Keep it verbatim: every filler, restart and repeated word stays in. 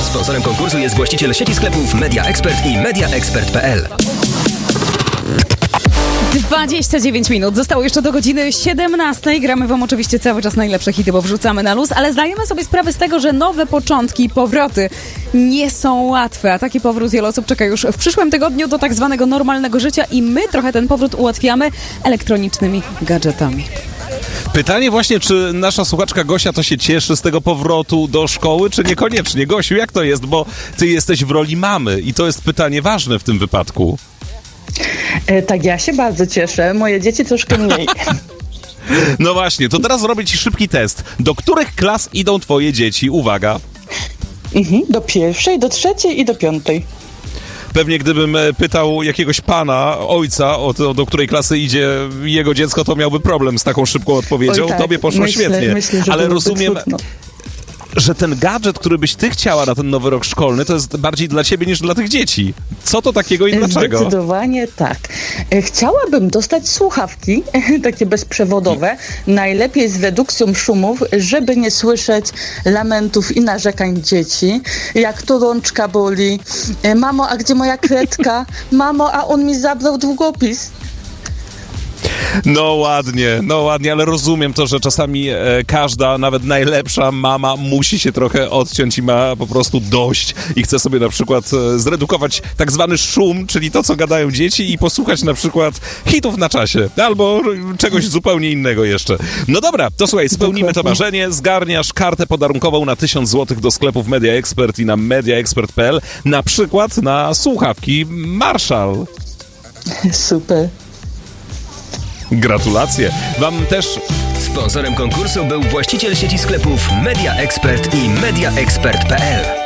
Sponsorem konkursu jest właściciel sieci sklepów Media Expert i media expert kropka p l. dwadzieścia dziewięć minut. Zostało jeszcze do godziny siedemnastej. Gramy wam oczywiście cały czas najlepsze hity, bo wrzucamy na luz, ale zdajemy sobie sprawę z tego, że nowe początki i powroty nie są łatwe, a taki powrót wiele osób czeka już w przyszłym tygodniu do tak zwanego normalnego życia i my trochę ten powrót ułatwiamy elektronicznymi gadżetami. Pytanie właśnie, czy nasza słuchaczka Gosia to się cieszy z tego powrotu do szkoły, czy niekoniecznie? Gosiu, jak to jest? Bo ty jesteś w roli mamy i to jest pytanie ważne w tym wypadku. E, tak, ja się bardzo cieszę. Moje dzieci troszkę mniej. No właśnie, to teraz zrobię ci szybki test. Do których klas idą twoje dzieci? Uwaga. Mhm, do pierwszej, do trzeciej i do piątej. Pewnie gdybym pytał jakiegoś pana, ojca, o to, do której klasy idzie jego dziecko, to miałby problem z taką szybką odpowiedzią. Oj, tak. Tobie poszło myślę, świetnie. Myślę, że ale rozumiem, trudno. że ten gadżet, który byś ty chciała na ten nowy rok szkolny, to jest bardziej dla ciebie niż dla tych dzieci. Co to takiego i dlaczego? Zdecydowanie tak. E, Chciałabym dostać słuchawki, takie bezprzewodowe, najlepiej z redukcją szumów, żeby nie słyszeć lamentów i narzekań dzieci. Jak to rączka boli. E, Mamo, a gdzie moja kredka? Mamo, a on mi zabrał długopis. No ładnie, no ładnie, ale rozumiem to, że czasami e, każda, nawet najlepsza mama musi się trochę odciąć i ma po prostu dość i chce sobie na przykład e, zredukować tak zwany szum, czyli to, co gadają dzieci i posłuchać na przykład hitów na czasie, albo czegoś zupełnie innego jeszcze. No dobra, to słuchaj, spełnimy to marzenie, zgarniasz kartę podarunkową na tysiąc złotych do sklepów Media Expert i na media expert kropka p l, na przykład na słuchawki Marshall. Super. Gratulacje. Wam też... Sponsorem konkursu był właściciel sieci sklepów Media Expert i media expert kropka p l.